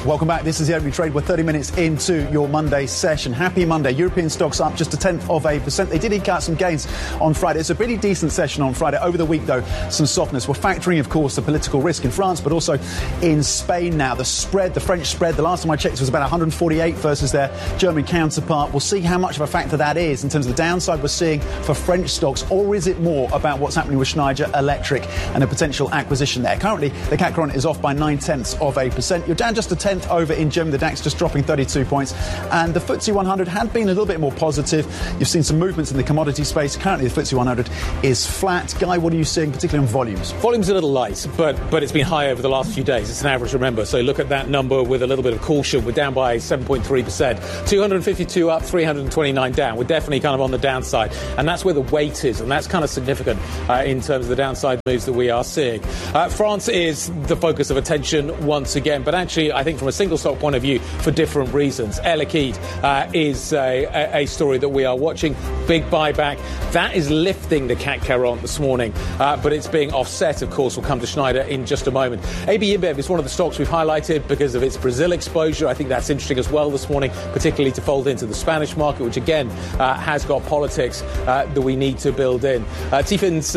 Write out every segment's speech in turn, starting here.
Welcome back. This is the Opening Trade. We're 30 minutes into your Monday session. Happy Monday. European stocks up just 0.1%. They did eke out some gains on Friday. It's a pretty decent session on Friday. Over the week, though, some softness. We're factoring, of course, the political risk in France, but also in Spain now. The spread, the French spread, the last time I checked was about 148 versus their German counterpart. We'll see how much of a factor that is in terms of the downside we're seeing for French stocks, or is it more about what's happening with Schneider Electric and a potential acquisition there? Currently, the CAC Caron is off by 0.9%. You're down just a tenth over in Germany, the DAX just dropping 32 points. And the FTSE 100 had been a little bit more positive. You've seen some movements in the commodity space. Currently, the FTSE 100 is flat. Guy, what are you seeing, particularly on volumes? Volume's a little light, but it's been high over the last few days. It's an average, remember. So look at that number with a little bit of caution. We're down by 7.3%. 252 up, 329 down. We're definitely kind of on the downside. And that's where the weight is. And that's kind of significant in terms of the downside moves that we are seeing. France is the focus of attention once again. But actually, I think from a single stock point of view, for different reasons. Air Liquide is a story that we are watching. Big buyback. That is lifting the CAC Caron this morning. But it's being offset, of course. We'll come to Schneider in just a moment. AB InBev is one of the stocks we've highlighted because of its Brazil exposure. I think that's interesting as well this morning, particularly to fold into the Spanish market, which again has got politics that we need to build in. Tifin's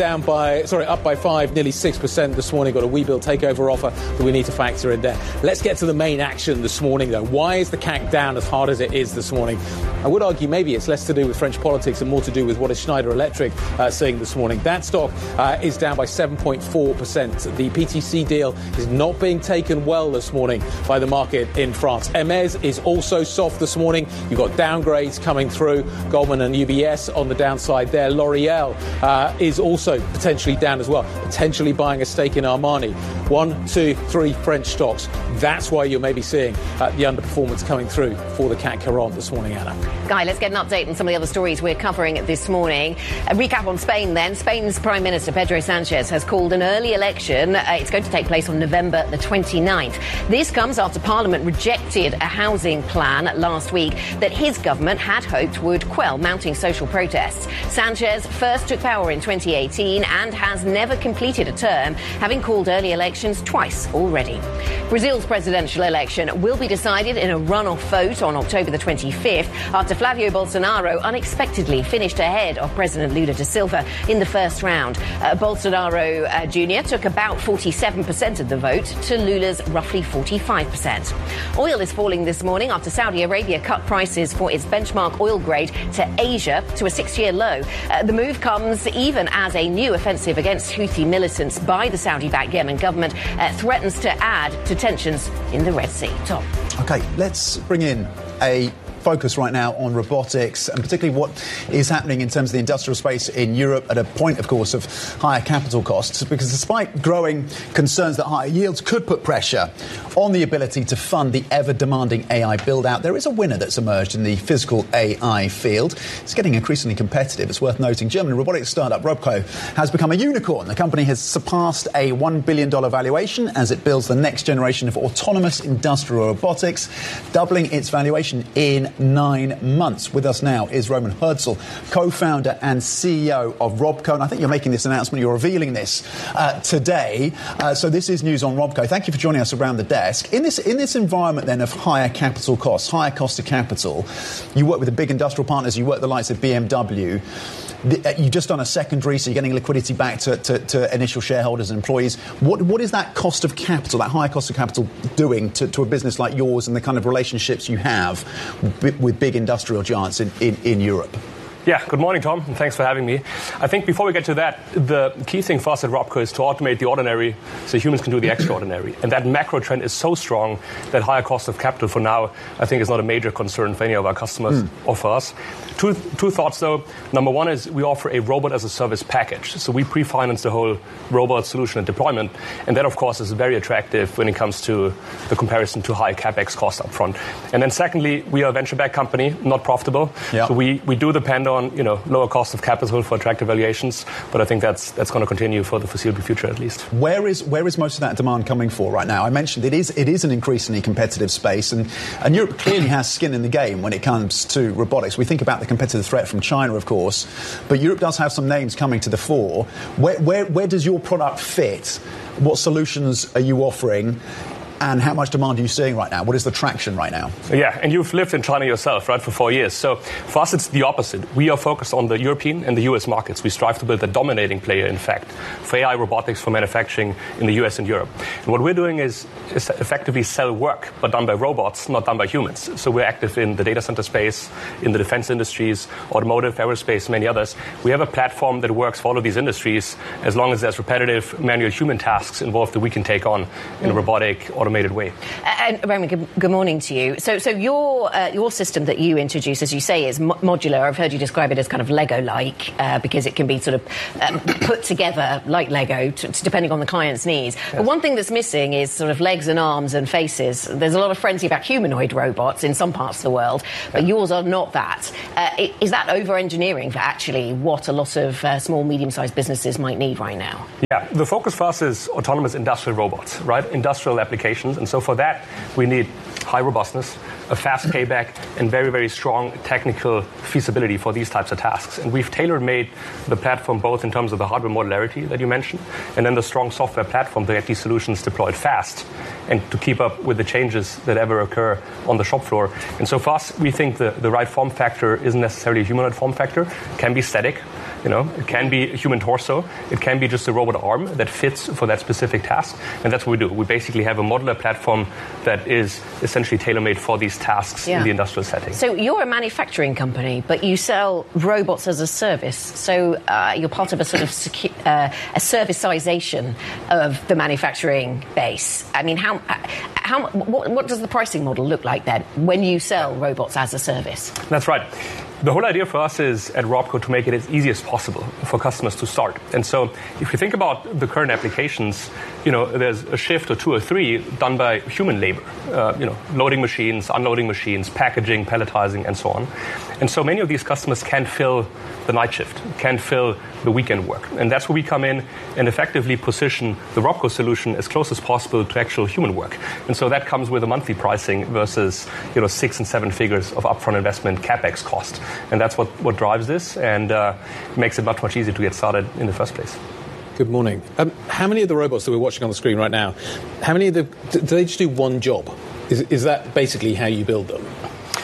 up by 5, nearly 6% this morning. Got a Webuild takeover offer that we need to factor in there. Let's get to the main action this morning, though. Why is the CAC down as hard as it is this morning? I would argue maybe it's less to do with French politics and more to do with what is Schneider Electric saying this morning. That stock is down by 7.4%. The PTC deal is not being taken well this morning by the market in France. Hermès is also soft this morning. You've got downgrades coming through. Goldman and UBS on the downside there. L'Oreal is also potentially down as well, potentially buying a stake in Armani. 1, 2, 3 French stocks. That's why you're maybe seeing the underperformance coming through for the CAC Caron this morning, Anna. Guy, let's get an update on some of the other stories we're covering this morning. A recap on Spain then. Spain's Prime Minister Pedro Sanchez has called an early election. It's going to take place on November the 29th. This comes after Parliament rejected a housing plan last week that his government had hoped would quell mounting social protests. Sanchez first took power in 2018 and has never completed a term, having called early elections twice already. Brazil's presidential election will be decided in a runoff vote on October the 25th after Flavio Bolsonaro unexpectedly finished ahead of President Lula da Silva in the first round. Bolsonaro Jr. took about 47% of the vote to Lula's roughly 45%. Oil is falling this morning after Saudi Arabia cut prices for its benchmark oil grade to Asia to a 6-year low. The move comes even as a new offensive against Houthi militants by the Saudi-backed Yemen government threatens to add to tensions in the Red Sea. Tom. OK, let's bring in a focus right now on robotics and particularly what is happening in terms of the industrial space in Europe at a point, of course, of higher capital costs, because despite growing concerns that higher yields could put pressure on the ability to fund the ever-demanding AI build-out, there is a winner that's emerged in the physical AI field. It's getting increasingly competitive. It's worth noting German robotics startup Robco has become a unicorn. The company has surpassed a $1 billion valuation as it builds the next generation of autonomous industrial robotics, doubling its valuation in 9 months. With us now is Roman Herzl, co-founder and CEO of Robco. And I think you're making this announcement, you're revealing this today. So this is news on Robco. Thank you for joining us around the desk. In this environment then of higher capital costs, higher cost of capital, you work with the big industrial partners, you work with the likes of BMW. You've just done a secondary, so you're getting liquidity back to initial shareholders and employees. What is that cost of capital, that higher cost of capital, doing to a business like yours and the kind of relationships you have with big industrial giants in Europe? Yeah, good morning, Tom, and thanks for having me. I think before we get to that, the key thing for us at Robco is to automate the ordinary so humans can do the extraordinary. And that macro trend is so strong that higher cost of capital for now, I think, is not a major concern for any of our customers or for us. Two thoughts, though. Number one is we offer a robot-as-a-service package. So we pre-finance the whole robot solution and deployment. And that, of course, is very attractive when it comes to the comparison to high CapEx costs up front. And then secondly, we are a venture-backed company, not profitable. Yep. So we do depend on lower cost of capital for attractive valuations, but I think that's going to continue for the foreseeable future at least. Where is most of that demand coming for right now? I mentioned it is an increasingly competitive space, and Europe clearly has skin in the game when it comes to robotics. We think about the competitive threat from China, of course, but Europe does have some names coming to the fore. Where does your product fit? What solutions are you offering? And how much demand are you seeing right now? What is the traction right now? Yeah, and you've lived in China yourself, right, for 4 years. So for us, it's the opposite. We are focused on the European and the US markets. We strive to build a dominating player, in fact, for AI robotics for manufacturing in the US and Europe. And what we're doing is effectively sell work, but done by robots, not done by humans. So we're active in the data center space, in the defense industries, automotive, aerospace, many others. We have a platform that works for all of these industries as long as there's repetitive manual human tasks involved that we can take on in a robotic, automated way. And Roman, good morning to you. So your system that you introduce, as you say, is modular. I've heard you describe it as kind of Lego-like because it can be sort of put together like Lego, depending on the client's needs. Yes. But one thing that's missing is sort of legs and arms and faces. There's a lot of frenzy about humanoid robots in some parts of the world, but yours are not that. Is that over-engineering for actually what a lot of small, medium-sized businesses might need right now? Yeah, the focus for us is autonomous industrial robots, right? Industrial applications. And so for that, we need high robustness, a fast payback, and very, very strong technical feasibility for these types of tasks. And we've tailor-made the platform both in terms of the hardware modularity that you mentioned, and then the strong software platform to get these solutions deployed fast and to keep up with the changes that ever occur on the shop floor. And so for us, we think the right form factor isn't necessarily a humanoid form factor. It can be static. It can be a human torso. It can be just a robot arm that fits for that specific task. And that's what we do. We basically have a modular platform that is essentially tailor-made for these tasks in the industrial setting. So you're a manufacturing company, but you sell robots as a service. So you're part of a sort of a serviceization of the manufacturing base. I mean, what does the pricing model look like then when you sell robots as a service? That's right. The whole idea for us is at Robco to make it as easy as possible for customers to start. And so if you think about the current applications, there's a shift or two or three done by human labor, loading machines, unloading machines, packaging, palletizing, and so on. And so many of these customers can't fill the night shift, can't fill the weekend work. And that's where we come in and effectively position the Robco solution as close as possible to actual human work. And so that comes with a monthly pricing versus 6 and 7 figures of upfront investment CapEx cost. And that's what drives this and makes it much, much easier to get started in the first place. Good morning. How many of the robots that we're watching on the screen right now, do they just do one job? Is that basically how you build them?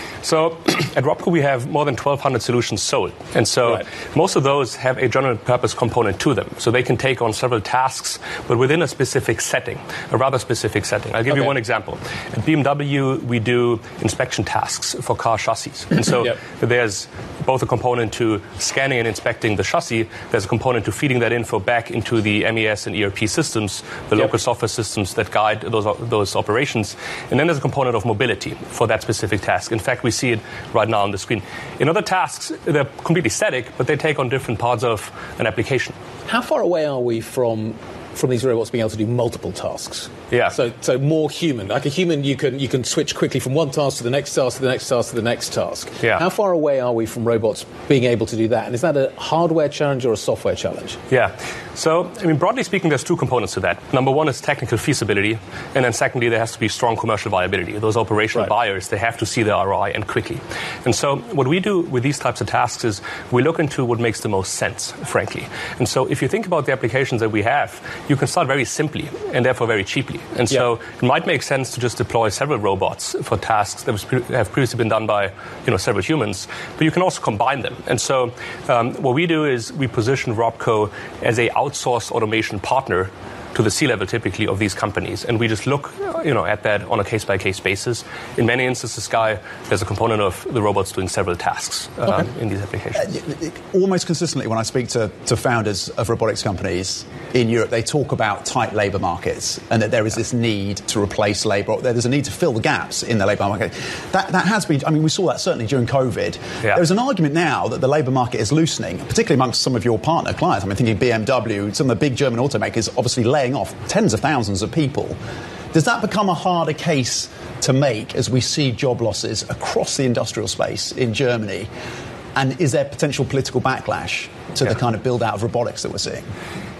So at Robco, we have more than 1,200 solutions sold. And so most of those have a general purpose component to them. So they can take on several tasks, but within a specific setting, a rather specific setting. I'll give you one example. At BMW, we do inspection tasks for car chassis. And so there's both a component to scanning and inspecting the chassis. There's a component to feeding that info back into the MES and ERP systems, the local software systems that guide those operations. And then there's a component of mobility for that specific task. In fact, we see it right now on the screen. In other tasks, they're completely static, but they take on different parts of an application. How far away are we from these robots being able to do multiple tasks? Yeah. So more human. Like a human, you can switch quickly from one task to the next task to the next task to the next task. Yeah. How far away are we from robots being able to do that? And is that a hardware challenge or a software challenge? Yeah. So, broadly speaking, there's two components to that. Number one is technical feasibility, and then secondly, there has to be strong commercial viability. Those operational buyers, they have to see the ROI and quickly. And so what we do with these types of tasks is we look into what makes the most sense, frankly. And so if you think about the applications that we have, you can start very simply and therefore very cheaply. And so it might make sense to just deploy several robots for tasks that have previously been done by several humans, but you can also combine them. And so what we do is we position Robco as a outsourced automation partner to the C-level typically of these companies. And we just look at that on a case-by-case basis. In many instances, Sky, there's a component of the robots doing several tasks in these applications. Almost consistently, when I speak to founders of robotics companies in Europe, they talk about tight labour markets and that there is this need to replace labour. There's a need to fill the gaps in the labour market. That has been, we saw that certainly during COVID. Yeah. There's an argument now that the labour market is loosening, particularly amongst some of your partner clients. Thinking BMW, some of the big German automakers obviously laying off tens of thousands of people. Does that become a harder case to make as we see job losses across the industrial space in Germany? And is there potential political backlash to the kind of build-out of robotics that we're seeing?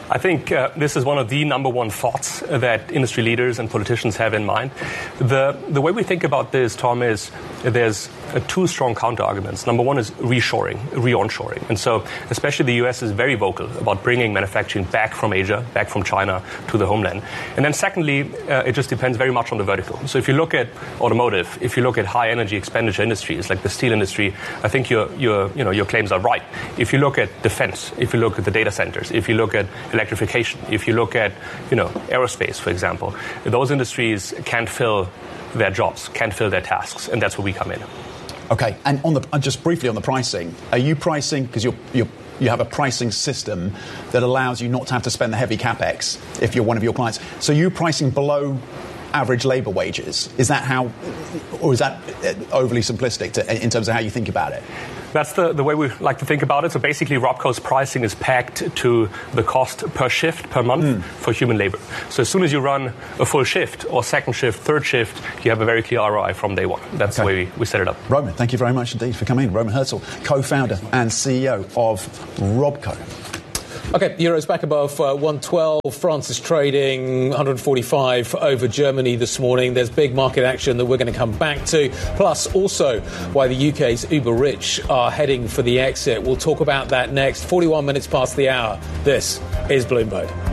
I think this is one of the number one thoughts that industry leaders and politicians have in mind. The way we think about this, Tom, is there's two strong counter-arguments. Number one is reshoring, re-onshoring. And so especially the US is very vocal about bringing manufacturing back from Asia, back from China to the homeland. And then secondly, it just depends very much on the vertical. So if you look at automotive, if you look at high energy expenditure industries like the steel industry, I think your claims are right. If you look at defense, if you look at the data centers, if you look at electrification, if you look at aerospace, for example, those industries can't fill their jobs, can't fill their tasks, and that's where we come in. Okay, and just briefly on the pricing, are you pricing, because you have a pricing system that allows you not to have to spend the heavy capex if you're one of your clients, so you're pricing below average labour wages? Is that how, or is that overly simplistic in terms of how you think about it? That's the way we like to think about it. So basically, Robco's pricing is pegged to the cost per shift, per month, for human labor. So as soon as you run a full shift or second shift, third shift, you have a very clear ROI from day one. That's the way we set it up. Roman, thank you very much indeed for coming in. Roman Herzl, co-founder and CEO of Robco. Okay, Euro's back above 112. France is trading 145 over Germany this morning. There's big market action that we're going to come back to. Plus, also, why the UK's uber rich are heading for the exit. We'll talk about that next. 41 minutes past the hour. This is Bloomberg.